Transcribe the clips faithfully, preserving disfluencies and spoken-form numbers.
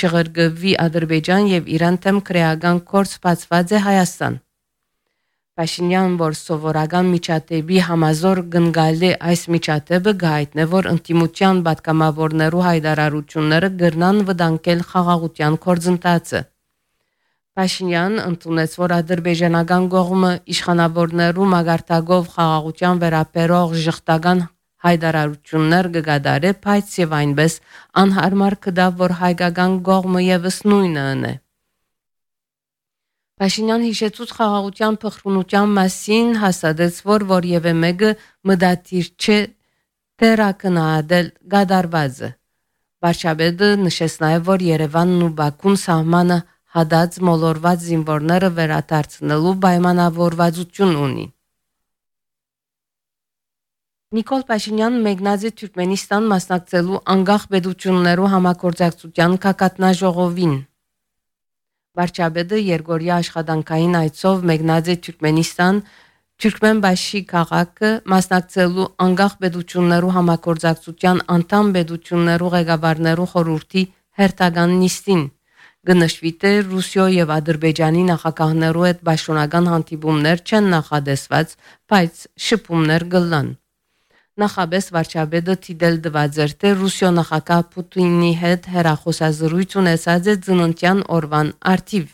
չղրգվի Ադրբեջան եւ Իրան թեմ քրեական կորց բացված է Հայաստան։ Փաշինյան, որ սովորական միջադեպի համազոր գնգալի այս միջադեպը գայտնե, որ ինտիմության պատգամավորներու հայտարարությունները գրնան վտանգել խաղաղության գործընթացը։ Փաշինյան ընդունեց, որ ադրբեջանական կողմը իշխանավորներու մագարտակով խաղաղության վերաբերող ժխտական հայտարարություններ կգադարե, բայց եւ այնպես անհարմար կդա, որ հայկական կողմը եւս նույնը ընե։ Փաշինյան հիշեցուց խաղաղության փխրունության մասին, հաստատեց, որ որևէ մեկը մտադիր չէ թերակնահատել գադարվածը։ Վարչապետը նշեց նաև, որ Երևանն ու Բաքուն սահմանը հադած մոլորված զինվորները վերադարձնելու պայմանավորվածություն ունի։ Նիկոլ Փաշինյան մեկնած է Թուրքմենստան մասնակցելու անկախ պետություններու համագործակցության կակատնաժողովին։ Վարչապետը Երգորիա աշխատանքային այցով մեկնած է Թուրքմենստան Թուրքմենբաշի քաղաքը մասնակցելու անկախ պետություններու համագործակցության անդամ պետություններու ղեկավարներու խորհրդի հերթական նիստին։ Գնշվի թե Ռուսիո եւ Ադրբեջանի նախագահներու հետ պաշտոնական հանդիպումներ չեն նախադեсված, բայց շփումներ կլան։ Նախաբես վարչապետը թիդել դված էր, թե Ռուսիո նախագահ Պուտինի հետ հեռախոսազրույց ունեցած է ծննդյան օրվան արդիվ։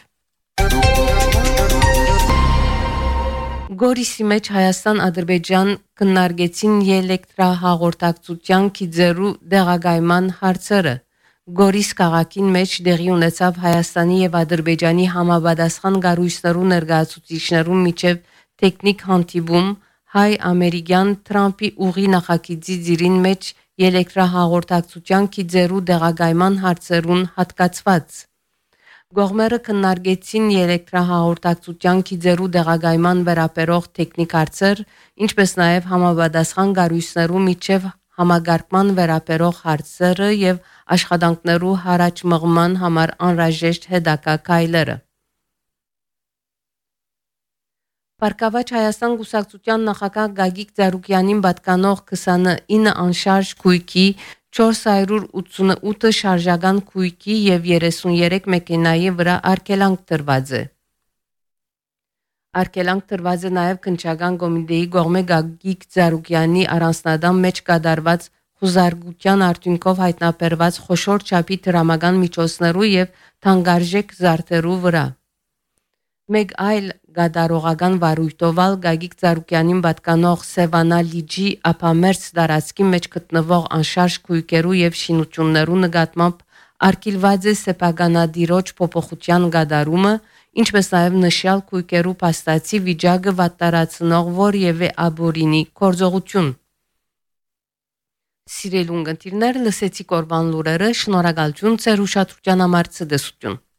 Գորիսի մեջ Հայաստան-Ադրբեջան քննարկեցին էլեկտրահաղորդակցության քիզերու դեղագայման հարցերը։ Գորիս քաղաքին մեջ դեղի ունեցավ Հայաստանի եւ Ադրբեջանի համապատասխան կառույցներու ներկայացուցիչներու միջև տեխնիկ հանդիպում հայ-ամերիկյան Թրամփի ուղի նախագծի ծիրին մեջ էլեկտրահաղորդակցության քիզերու դեղագայման հարցերուն հատկացված։ Գողմերը քննարկեցին էլեկտրահաղորդակցության քիզերու դեղագայման վերաբերող տեխնիկ հարցեր, ինչպես նաև համապատասխան կառույցներու միջև համագարկման վերաբերող հարցերը եւ աշխատանքներու հարաճ մղման համար անհրաժեշտ հետագա քայլերը։ Պարկավաճ Հայաստան Կուսակցության նախագահ Գագիկ Ծառուկյանին պատկանող քսանինը անշարժ քույքի, չորս հարյուր ութսունութ շարժական քույքի եւ երեսուներեք մեքենայի վրա արգելանք տրված է։ Արգելանք տրված է նաեւ քննչական կոմիտեի կողմէ Գագիկ Ծառուկյանի առանձնադամ մեջ կատարված խուզարկության արդյունքով հայտնաբերված խոշոր չափի դրամական միջոցներու եւ թանկարժեք զարդերու վրա։ Մեկ այլ գադարողական վարույթովալ Գագիկ Ծառուկյանին պատկանող Սևանա լիջի ափամերձ տարածքի մեջ գտնվող անշարժ քույքերու եւ շինություններու նկատմամբ արգելված է սեփականադիրոջ փոփոխության գադարումը, ինչպես նաև նշյալ քույքերու փաստացի վիճակը վատտարացնող որևէ աբորինի գործողություն։ Սիրելի ունկնդիրներ, լսեցիք օրվան լուրերը, շնորհակալություն ձեր ուշադրության համար ցտեսություն։